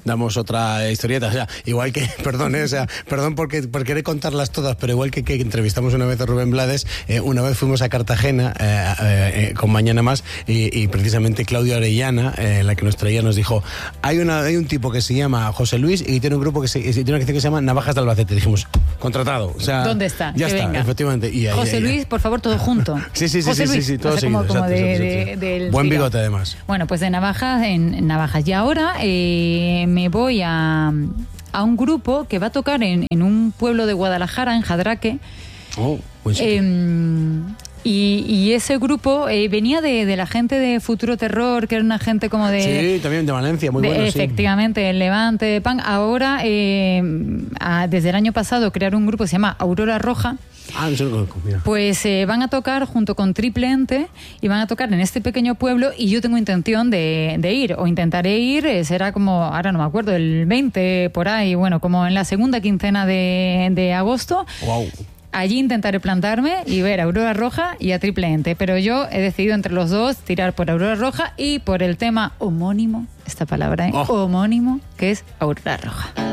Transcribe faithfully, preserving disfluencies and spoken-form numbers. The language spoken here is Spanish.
damos otra historieta. O sea, igual que, perdón, eh, o sea, perdón porque, por querer contarlas todas, pero igual que, que entrevistamos una vez a Rubén Blades, eh, una vez fuimos a Cartagena eh, eh, con Mañana Más y, y precisamente Claudio Arellana, eh, la que nos traía, nos dijo, hay, una, hay un tipo que se llama José Luis y tiene un grupo que se, tiene una canción que se llama Navajas de Albacete. Dijimos, contratado. O sea, ¿dónde está? Ya que está, venga. efectivamente. Y ahí, José ahí, Luis, ahí. por favor, todo junto. Sí, sí, sí, José sí, Luis, sí, sí, todo o sea, seguido. como, como Exacto, de, exacto, de, exacto. del Buen tirón. bigote, además. Bueno, pues de Navajas en, en Navajas. Y ahora eh, me voy a, a un grupo que va a tocar en, en un pueblo de Guadalajara, en Jadraque. Oh, buen sitio. Eh, y, y ese grupo eh, venía de, de la gente de Futuro Terror, que era una gente como de... Sí, también de Valencia, muy de, bueno, efectivamente, sí. el Levante, Pan. Ahora, eh, a, desde el año pasado, crearon un grupo que se llama Aurora Roja. Ah, no sé, mira. Pues eh, van a tocar junto con Triple Ente y van a tocar en este pequeño pueblo y yo tengo intención de, de ir, o intentaré ir, eh, será como, ahora no me acuerdo, el veinte por ahí, bueno, como en la segunda quincena de, de agosto. Wow. Allí intentaré plantarme y ver a Aurora Roja y a Triple Ente, pero yo he decidido entre los dos tirar por Aurora Roja y por el tema homónimo, esta palabra, ¿eh? Oh. Homónimo, que es Aurora Roja.